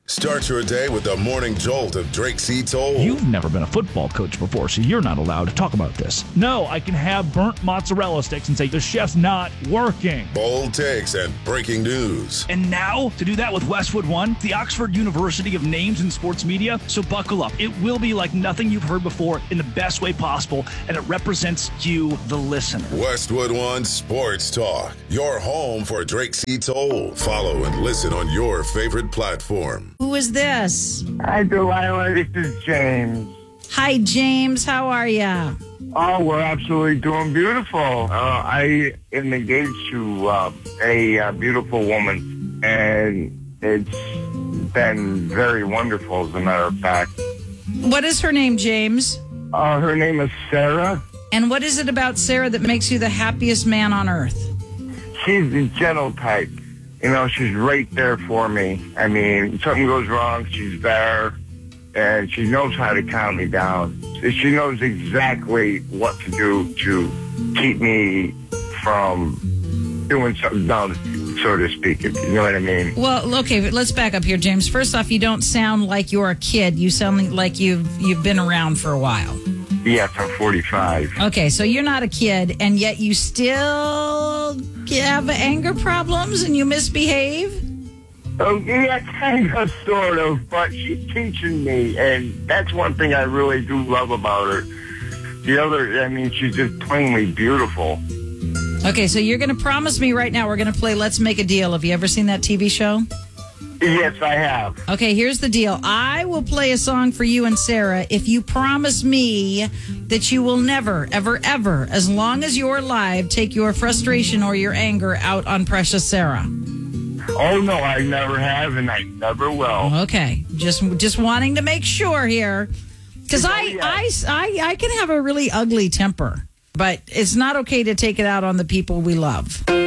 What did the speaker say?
Start your day with the morning jolt of Drake C. Toll. You've never been a football coach before, so you're not allowed to talk about this. No, I can have burnt mozzarella sticks and say the chef's not working. Bold takes and breaking news. And now, to do that with Westwood One, the Oxford University of names in sports media. So buckle up. It will be like nothing you've heard before in the best way possible, and it represents you, the listener. Westwood One Sports Talk, your home for Drake C. Toll. Follow and listen on your favorite platform. Who is this? Hi, Delilah. This is James. Hi, James. How are ya? Oh, we're absolutely doing beautiful. I am engaged to a beautiful woman, and it's been very wonderful, as a matter of fact. What is her name, James? Her name is Sarah. And what is it about Sarah that makes you the happiest man on earth? She's the gentle type. You know, she's right there for me. I mean, if something goes wrong, she's there, and she knows how to calm me down. She knows exactly what to do to keep me from doing something dumb, so to speak, if you know what I mean. Well, okay, let's back up here, James. First off, you don't sound like you're a kid. You sound like you've been around for a while. Yes, I'm 45. Okay, so you're not a kid, and yet you still have anger problems and you misbehave? Oh, yeah, kind of, sort of, but she's teaching me, and that's one thing I really do love about her. The other, I mean, she's just plainly beautiful. Okay, so you're going to promise me right now we're going to play Let's Make a Deal. Have you ever seen that TV show? Yes, I have. Okay, here's the deal. I will play a song for you and Sarah if you promise me that you will never, ever, ever, as long as you're alive, take your frustration or your anger out on precious Sarah. Oh, no, I never have, and I never will. Okay, just wanting to make sure here. Because I can have a really ugly temper, but it's not okay to take it out on the people we love.